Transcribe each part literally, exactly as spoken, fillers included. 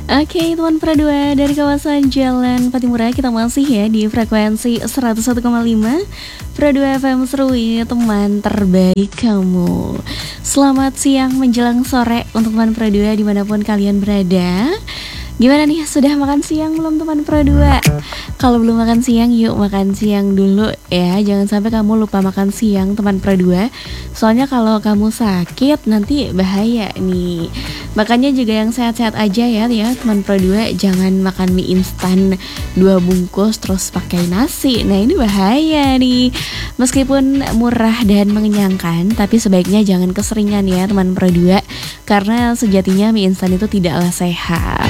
Oke, teman Pradua dari kawasan Jalan Patimura, kita masih ya di frekuensi seratus satu koma lima Pradua F M Seru ini, teman terbaik kamu. Selamat siang menjelang sore untuk teman Pradua dimanapun kalian berada. Gimana nih, sudah makan siang belum teman Pradua? Kalau belum makan siang, yuk makan siang dulu ya. Jangan sampai kamu lupa makan siang teman Pradua. Soalnya kalau kamu sakit nanti bahaya nih. Makanya juga yang sehat-sehat aja ya, ya teman Pradua. Jangan makan mie instan dua bungkus terus pakai nasi. Nah ini bahaya nih. Meskipun murah dan mengenyangkan, tapi sebaiknya jangan keseringan ya teman Pradua. Karena sejatinya mie instan itu tidaklah sehat.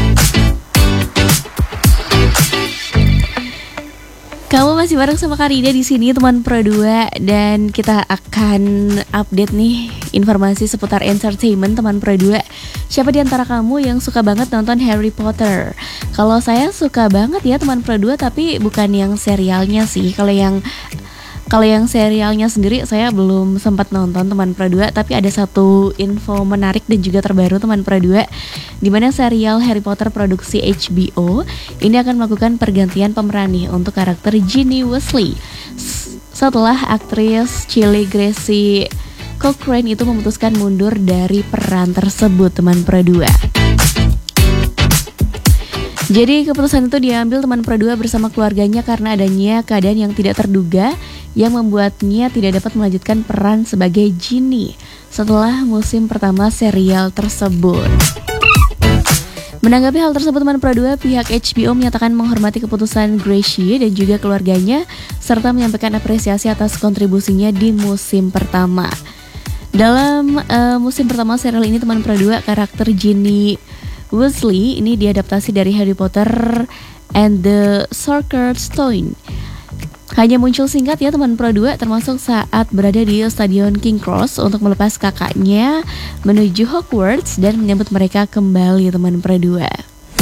Kamu masih bareng sama Karida di sini teman Pradua, dan kita akan update nih informasi seputar entertainment teman Pradua. Siapa di antara kamu yang suka banget nonton Harry Potter? Kalau saya suka banget ya teman Pradua, tapi bukan yang serialnya sih. Kalau yang Kalau yang serialnya sendiri saya belum sempat nonton teman Pradua, tapi ada satu info menarik dan juga terbaru teman Pradua, di mana serial Harry Potter produksi H B O ini akan melakukan pergantian pemeran nih untuk karakter Ginny Weasley setelah aktris Chloe Grace Cochrane itu memutuskan mundur dari peran tersebut teman Pradua. Jadi keputusan itu diambil teman Pradua bersama keluarganya karena adanya keadaan yang tidak terduga yang membuatnya tidak dapat melanjutkan peran sebagai Ginny setelah musim pertama serial tersebut. Menanggapi hal tersebut teman Pradua, pihak H B O menyatakan menghormati keputusan Gracie dan juga keluarganya serta menyampaikan apresiasi atas kontribusinya di musim pertama. Dalam uh, musim pertama serial ini teman Pradua, karakter Ginny Weasley ini diadaptasi dari Harry Potter and the Sorcerer's Stone. Hanya muncul singkat ya teman Pradua, termasuk saat berada di Stadion King Cross untuk melepas kakaknya menuju Hogwarts dan menyambut mereka kembali teman Pradua.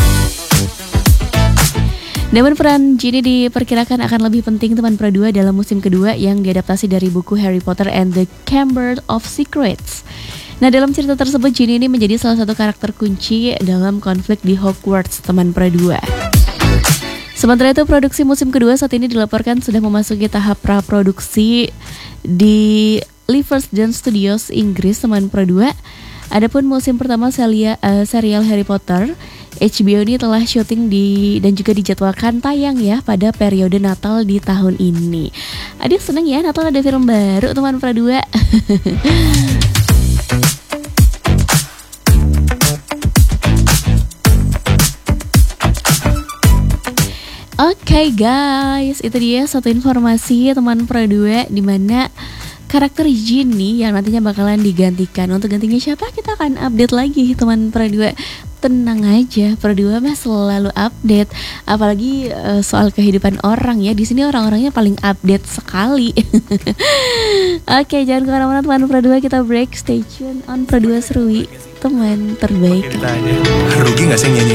Namun peran Ginny diperkirakan akan lebih penting teman Pradua dalam musim kedua yang diadaptasi dari buku Harry Potter and the Chamber of Secrets. Nah, dalam cerita tersebut Ginny ini menjadi salah satu karakter kunci dalam konflik di Hogwarts teman Pradua. Sementara itu produksi musim kedua saat ini dilaporkan sudah memasuki tahap praproduksi di Livingston Studios Inggris teman Pradua. Adapun musim pertama seria, uh, serial Harry Potter, H B O ini telah syuting di dan juga dijadwalkan tayang ya pada periode Natal di tahun ini. Adik seneng ya Natal ada film baru teman Pradua. Oke okay guys, itu dia satu informasi teman Pradua di mana karakter Ginny yang nantinya bakalan digantikan. Untuk gantinya siapa kita akan update lagi teman Pradua. Tenang aja, Pradua mah selalu update, apalagi uh, soal kehidupan orang ya. Di sini orang-orangnya paling update sekali. Oke, okay, jangan kemana-mana teman Pradua, kita break. Stay tune on Pradua Seru, teman terbaik. Rugi nggak sih nyanyi?